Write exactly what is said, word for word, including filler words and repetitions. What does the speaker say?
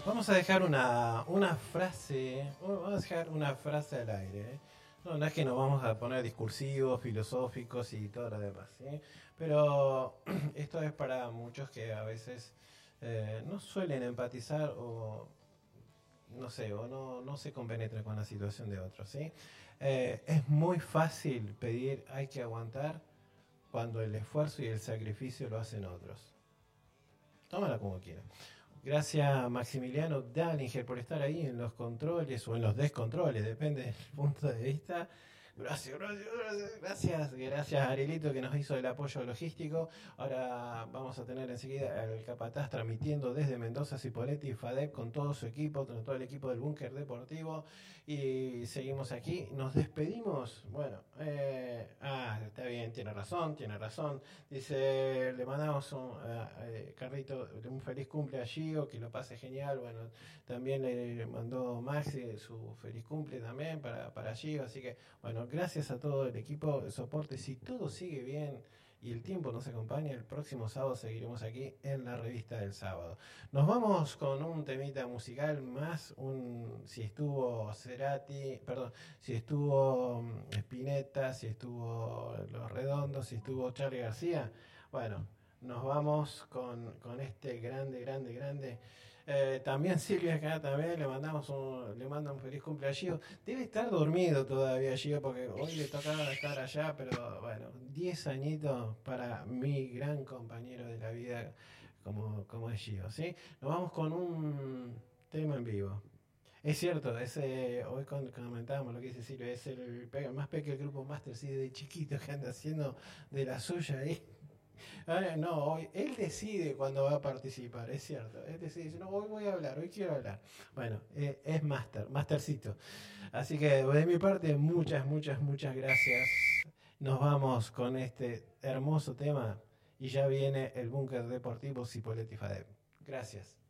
Vamos a dejar una, una frase, vamos a dejar una frase al aire. ¿eh? No, no es que nos vamos a poner discursivos, filosóficos y todo lo demás, ¿sí? Pero esto es para muchos que a veces eh, no suelen empatizar o no sé, o no, no se compenetran con la situación de otros, ¿sí? Eh, es muy fácil pedir hay que aguantar cuando el esfuerzo y el sacrificio lo hacen otros. Tómala como quieras. Gracias Maximiliano Dallinger por estar ahí en los controles o en los descontroles, depende del punto de vista. Gracias, gracias, gracias, gracias, gracias Arielito que nos hizo el apoyo logístico. Ahora vamos a tener enseguida al Capataz transmitiendo desde Mendoza, Cipolletti y FADEP con todo su equipo, con todo el equipo del Búnker Deportivo. Y seguimos aquí, nos despedimos. Bueno, eh, ah, está bien, tiene razón, tiene razón. Dice, le mandamos un, a, a Carlito un feliz cumple a Gio, que lo pase genial. Bueno, también le mandó Maxi su feliz cumple también para, para Gio. Así que, bueno, gracias a todo el equipo de soporte. Si todo sigue bien y el tiempo nos acompaña, el próximo sábado seguiremos aquí en la revista del sábado. Nos vamos con un temita musical más, un si estuvo Cerati, perdón, si estuvo Spinetta, si estuvo Los Redondos, si estuvo Charly García. Bueno, nos vamos con, con este grande, grande, grande. Eh, también Silvia acá también le mandamos un, le manda un feliz cumpleaños. Debe estar dormido todavía Gio porque hoy le tocaba estar allá, pero bueno, diez añitos para mi gran compañero de la vida como, como es Gio, ¿sí? Nos vamos con un tema en vivo. Es cierto, ese, hoy comentábamos lo que dice Silvia, es el más pequeño grupo Master C de chiquito que anda haciendo de la suya ahí. Ah, no, hoy él decide cuando va a participar, es cierto. Él decide, dice, no, hoy voy a hablar, hoy quiero hablar. Bueno, eh, es Master, Mastercito. Así que de mi parte, muchas, muchas, muchas gracias. Nos vamos con este hermoso tema y ya viene el Búnker Deportivo Cipolletti Fadep. Gracias.